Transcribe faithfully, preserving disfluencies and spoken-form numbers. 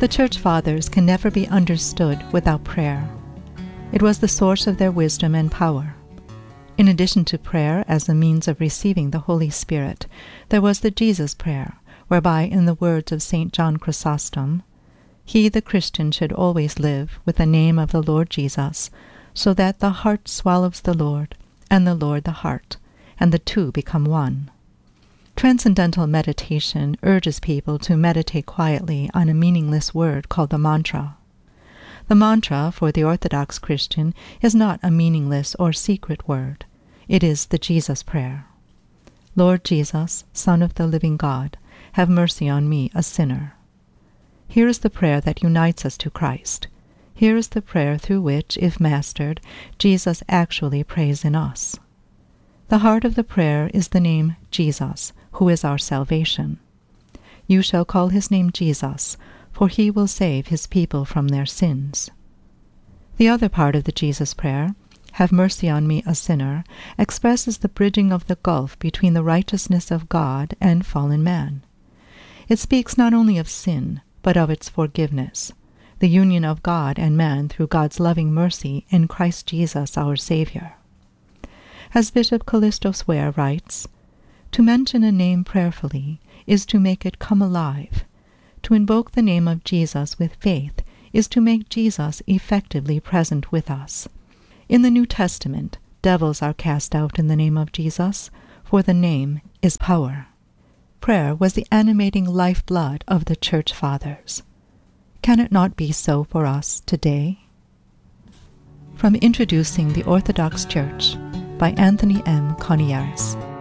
The Church Fathers can never be understood without prayer. It was the source of their wisdom and power. In addition to prayer as a means of receiving the Holy Spirit, there was the Jesus Prayer, whereby, in the words of Saint John Chrysostom, "He, the Christian, should always live with the name of the Lord Jesus, so that the heart swallows the Lord, and the Lord the heart, and the two become one." Transcendental meditation urges people to meditate quietly on a meaningless word called the mantra. The mantra, for the Orthodox Christian, is not a meaningless or secret word. It is the Jesus Prayer. Lord Jesus, Son of the living God, have mercy on me, a sinner. Here is the prayer that unites us to Christ. Here is the prayer through which, if mastered, Jesus actually prays in us. The heart of the prayer is the name Jesus, who is our salvation. You shall call his name Jesus, for he will save his people from their sins. The other part of the Jesus Prayer, have mercy on me, a sinner, expresses the bridging of the gulf between the righteousness of God and fallen man. It speaks not only of sin, but of its forgiveness, the union of God and man through God's loving mercy in Christ Jesus our Savior. As Bishop Callistos Ware writes, "To mention a name prayerfully is to make it come alive. To invoke the name of Jesus with faith is to make Jesus effectively present with us. In the New Testament, devils are cast out in the name of Jesus, for the name is power." Prayer was the animating lifeblood of the Church Fathers. Can it not be so for us today? From Introducing the Orthodox Church by Anthony M. Coniaris.